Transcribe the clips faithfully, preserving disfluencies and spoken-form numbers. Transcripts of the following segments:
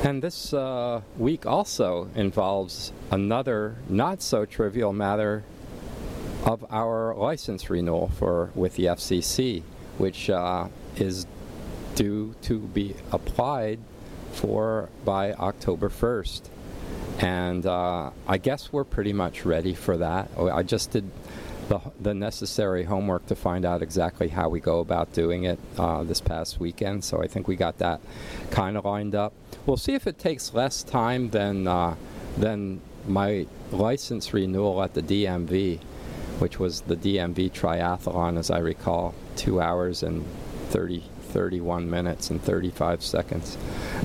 And this uh, week also involves another not-so-trivial matter of our license renewal for with the F C C, which uh, is due to be applied for by October first. And uh, I guess we're pretty much ready for that. I just did the, the necessary homework to find out exactly how we go about doing it uh, this past weekend, so I think we got that kind of lined up. We'll see if it takes less time than, uh, than my license renewal at the D M V, which was the D M V Triathlon, as I recall, two hours and thirty, thirty-one minutes and thirty-five seconds.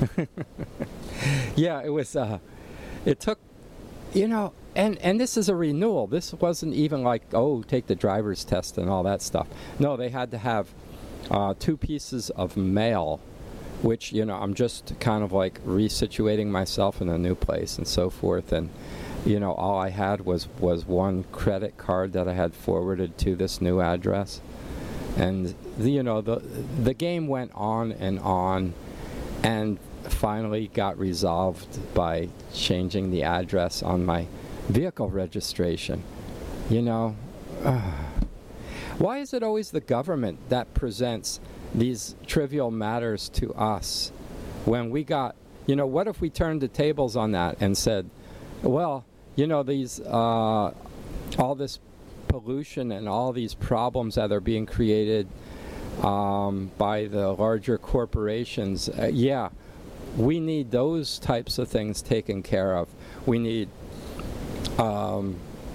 Yeah, it was, uh, it took, you know, and, and this is a renewal. This wasn't even like, oh, take the driver's test and all that stuff. No, they had to have uh, two pieces of mail, which, you know, I'm just kind of like resituating myself in a new place and so forth. And, you know, all I had was, was one credit card that I had forwarded to this new address. And, the, you know, the, the game went on and on and finally got resolved by changing the address on my vehicle registration. You know, uh, why is it always the government that presents these trivial matters to us when we got, you know, what if we turned the tables on that and said, well, you know, these, uh, all this pollution and all these problems that are being created um, by the larger corporations, uh, yeah, we need those types of things taken care of. We need um,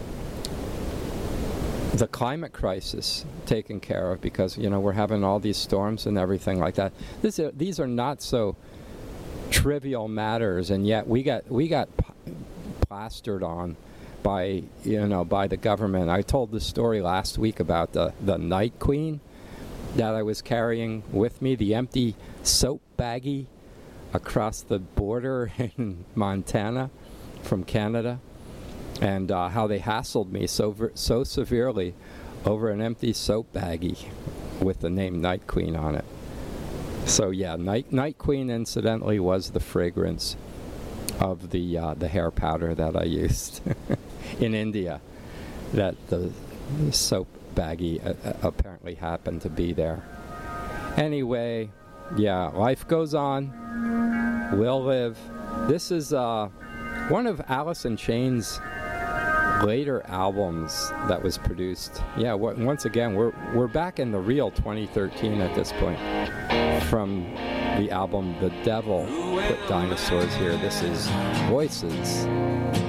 the climate crisis taken care of because, you know, we're having all these storms and everything like that. This are, these are not so trivial matters, and yet we got we got p- plastered on by, you know, by the government. I told the story last week about the, the Night Queen that I was carrying with me, the empty soap baggie across the border in Montana from Canada, and uh, how they hassled me so ver- so severely over an empty soap baggie with the name Night Queen on it. So yeah, Night Night Queen incidentally was the fragrance of the uh, the hair powder that I used in India. That the soap baggie uh, apparently happened to be there. Anyway, yeah, life goes on. We'll live. This is uh, one of Alice in Chains' later albums that was produced. Yeah, w- once again, we're we're back in the real twenty thirteen at this point. From the album The Devil Put Dinosaurs Here. This is Voices.